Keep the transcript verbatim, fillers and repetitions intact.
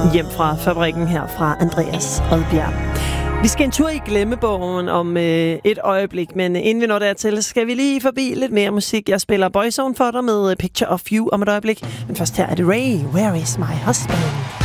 Hjem fra fabrikken her fra Andreas Odbjerg. Vi skal en tur i glemmebogen om øh, et øjeblik, men inden vi når dertil, skal vi lige forbi lidt mere musik. Jeg spiller Boyzone for dig med Picture of You om et øjeblik. Men først her er det Ray, Where is my husband?